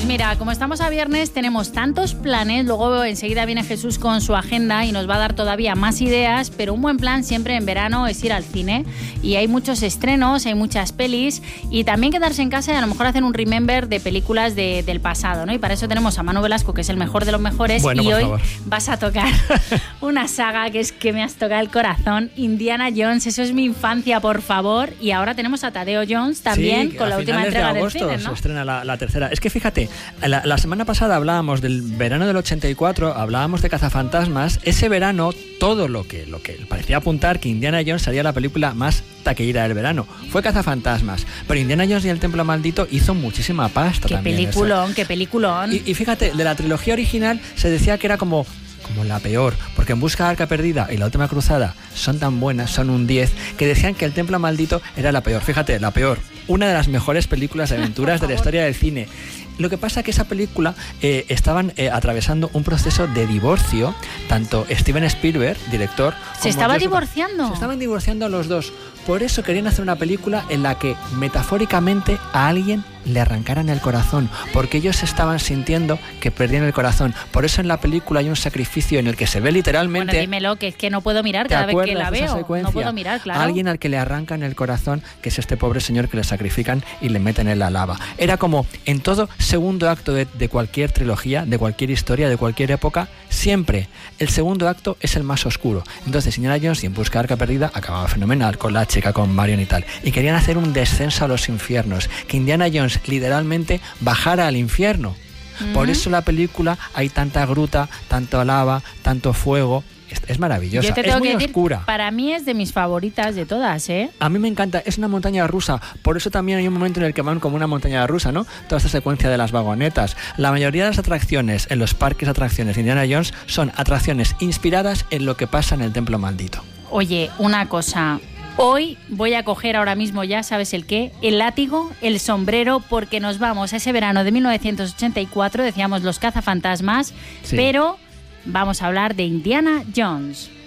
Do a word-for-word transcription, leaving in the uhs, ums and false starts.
Pues mira, como estamos a viernes, tenemos tantos planes, luego enseguida viene Jesús con su agenda y nos va a dar todavía más ideas, pero un buen plan siempre en verano es ir al cine y hay muchos estrenos, hay muchas pelis y también quedarse en casa y a lo mejor hacer un remember de películas de, del pasado, ¿no? Y para eso tenemos a Manu Velasco, que es el mejor de los mejores, bueno, y hoy favor. vas a tocar una saga que es que me has tocado el corazón, Indiana Jones, eso es mi infancia, por favor, y ahora tenemos a Tadeo Jones también sí, con la última entrega de agosto del cine, ¿no? Se estrena la, la tercera. Es que fíjate, la, la semana pasada hablábamos del verano del ochenta y cuatro, hablábamos de Cazafantasmas. Ese verano, todo lo que, lo que parecía apuntar que Indiana Jones sería la película más taquillera del verano fue Cazafantasmas. Pero Indiana Jones y el Templo Maldito hizo muchísima pasta qué también. Peliculón, esa. qué peliculón. Y, y fíjate, de la trilogía original se decía que era como... como la peor, porque En busca de Arca Perdida y La Última Cruzada son tan buenas, son un diez, que decían que El Templo Maldito era la peor. Fíjate, la peor. Una de las mejores películas de aventuras de la historia del cine. Lo que pasa es que esa película eh, estaban eh, atravesando un proceso de divorcio, tanto Steven Spielberg, director... ¿Se estaba Joseph, divorciando? Se estaban divorciando los dos. Por eso querían hacer una película en la que metafóricamente a alguien le arrancaran el corazón, porque ellos estaban sintiendo que perdían el corazón. Por eso en la película hay un sacrificio en el que se ve literalmente... Bueno, dímelo, que es que no puedo mirar cada vez que la veo. No puedo mirar, claro. Alguien al que le arrancan el corazón, que es este pobre señor que le sacrifican y le meten en la lava. Era como en todo segundo acto de, de cualquier trilogía, de cualquier historia, de cualquier época, siempre el segundo acto es el más oscuro. Entonces Indiana Jones y En busca de Arca Perdida acababa fenomenal con la chica, con Marion y tal. Y querían hacer un descenso a los infiernos, que Indiana Jones literalmente bajara al infierno. Mm-hmm. Por eso la película hay tanta gruta, tanto lava, tanto fuego. Es, es maravillosa. Yo te tengo es muy que decir, oscura. Para mí es de mis favoritas de todas, ¿eh? A mí me encanta, es una montaña rusa. Por eso también hay un momento en el que van como una montaña rusa, ¿no? Toda esta secuencia de las vagonetas. La mayoría de las atracciones en los parques de atracciones de Indiana Jones son atracciones inspiradas en lo que pasa en el Templo Maldito. Oye, una cosa... Hoy voy a coger ahora mismo ya, ¿sabes el qué? El látigo, el sombrero, porque nos vamos a ese verano de mil novecientos ochenta y cuatro, decíamos Los Cazafantasmas, sí. Pero vamos a hablar de Indiana Jones.